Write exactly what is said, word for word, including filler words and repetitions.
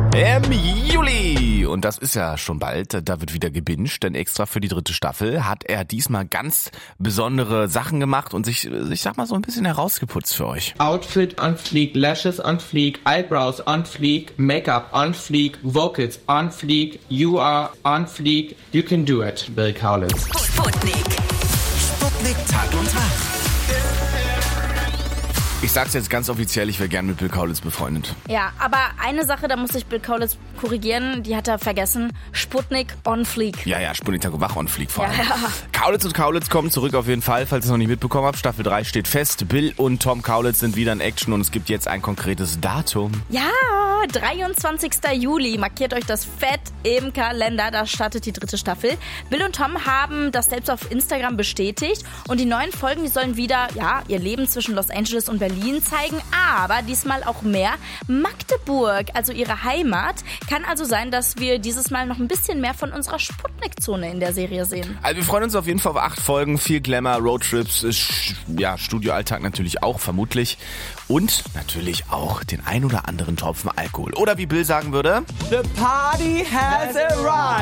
Im Juli, und das ist ja schon bald, da wird wieder gebinged, denn extra für die dritte Staffel hat er diesmal ganz besondere Sachen gemacht und sich, ich sag mal, so ein bisschen herausgeputzt für euch. Outfit on fleek, Lashes on fleek, Eyebrows on fleek, Make-up on fleek, Vocals on fleek, you are on fleek, you can do it, Bill Kaulitz. Sputnik. Sputnik Tag und Tag. Ich sag's jetzt ganz offiziell, ich wäre gern mit Bill Kaulitz befreundet. Ja, aber eine Sache, da muss ich Bill Kaulitz korrigieren, die hat er vergessen. Sputnik on fleek. Ja, ja, Sputnik Tag und Wach on fleek vor allem. Ja, ja. Kaulitz und Kaulitz kommen zurück auf jeden Fall, falls ihr es noch nicht mitbekommen habt. Staffel drei steht fest. Bill und Tom Kaulitz sind wieder in Action und es gibt jetzt ein konkretes Datum. Ja, dreiundzwanzigster Juli. Markiert euch das fett im Kalender, da startet die dritte Staffel. Bill und Tom haben das selbst auf Instagram bestätigt und die neuen Folgen, die sollen wieder, ja, ihr Leben zwischen Los Angeles und Berlin zeigen, aber diesmal auch mehr Magdeburg, also ihre Heimat. Kann also sein, dass wir dieses Mal noch ein bisschen mehr von unserer Sputnik-Zone in der Serie sehen. Also wir freuen uns auf jeden Fall auf acht Folgen, viel Glamour, Roadtrips, ja, Studioalltag natürlich auch, vermutlich. Und natürlich auch den ein oder anderen Tropfen Alkohol. Oder wie Bill sagen würde: The party has arrived.